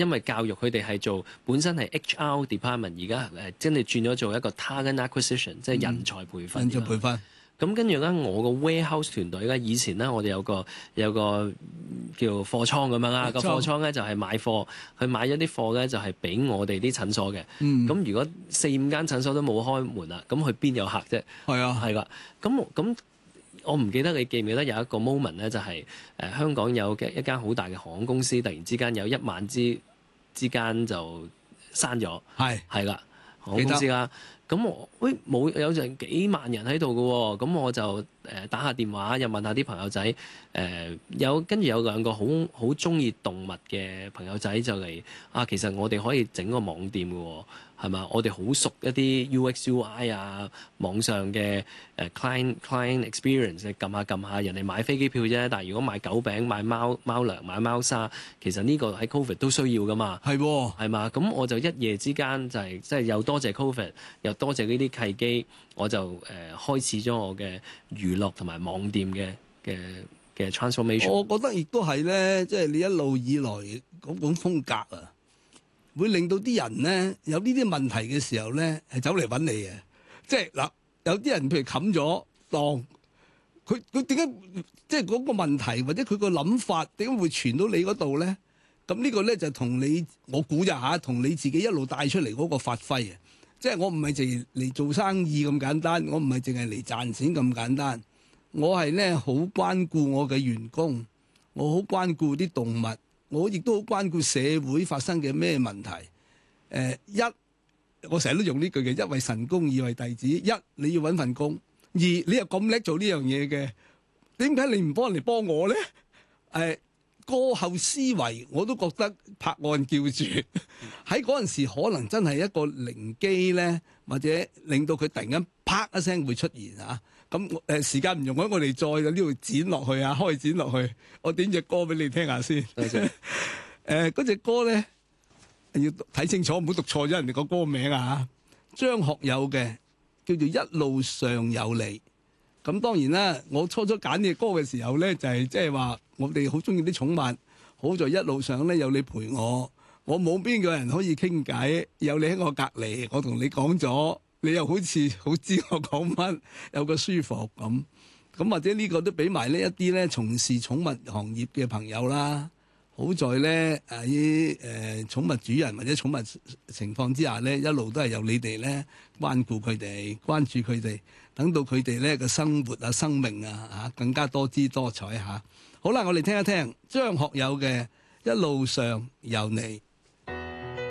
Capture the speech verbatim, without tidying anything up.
因為教育佢哋係做本身係 H R department，而家誒真係轉咗做一個 talent acquisition，即係人才培訓。 人才培訓。 咁跟住咧，我個 warehouse 團隊咧，以前咧我哋有個有個叫貨倉咁樣啦，個貨倉咧就係買貨，佢買咗啲貨咧就係俾我哋啲診所嘅。咁、嗯、如果四五間診所都冇開門啦，咁佢邊有客啫？係啊，係啦。咁咁我唔記得你記唔記得有一個 moment 咧，就係、是、誒、呃、香港有嘅一間好大嘅航空公司，突然之間有一晚之之間就閂咗。係係啦，航空公司啦。咁我喂冇有成幾萬人喺度嘅喎，咁我就誒、呃、打下電話，又問下啲朋友仔，誒、呃、有跟住有兩個好好中意動物嘅朋友仔就嚟啊，其實我哋可以整個網店嘅喎，係嘛？我哋好熟一啲 U X U I 啊，網上嘅誒 client client experience， 撳下撳下，人哋買飛機票啫，但係如果買狗餅、買貓貓糧、買貓砂，其實呢個喺 Covid 都需要噶嘛，係喎，係嘛？咁我就一夜之間就係即係又多謝 Covid，又多謝呢啲契機，我就誒、呃、開始咗我嘅娛樂同埋網店嘅嘅嘅 transformation。 我覺得亦都係咧，即係你一路以來嗰種風格啊，會令到啲人咧有呢啲問題嘅時候咧，係走嚟揾你嘅。即係嗱，有啲人譬如冚咗檔，佢佢點解即係嗰個問題或者佢個諗法點解會傳到你嗰度咧？咁呢個咧就同你我估咋嚇，同你自己一路帶出嚟嗰個發揮啊！即係我唔係淨係嚟做生意咁簡單，我唔係淨係嚟賺錢咁簡單，我係咧好關顧我嘅員工，我好關顧啲動物，我亦都好關顧社會發生嘅咩問題。誒、呃、一，我成日都用呢句嘅，一為神功，二為弟子。一，你要揾份工；二，你又咁叻做呢樣嘢嘅，點解你唔幫人哋幫我咧？誒、呃。過後思維我都覺得拍案叫住，喺嗰陣時可能真係一個靈機咧，或者令到佢突然間啪一聲會出現啊！咁誒、呃、時間唔容許我哋再喺呢度剪落去啊，開剪落去，我點隻歌俾你聽下先。誒嗰隻歌咧要睇清楚，唔好讀錯咗人哋個歌名啊！張學友嘅叫做《一路上有你》。咁當然啦，我初初揀呢隻歌嘅時候咧，就係即係話我哋好中意啲寵物，好在一路上咧有你陪我，我冇邊個人可以傾偈，有你喺我隔離，我同你講咗，你又好似好知我講乜，有個舒服咁。咁或者呢個都俾埋呢一啲咧從事寵物行業嘅朋友啦。好在咧誒啲誒寵物主人或者寵物情況之下咧，一路都係由你哋咧關顧佢哋，關注佢哋。等到佢哋咧嘅生活啊、生命啊嚇更加多姿多彩嚇。好啦，我哋聽一聽張學友嘅《一路上有你》。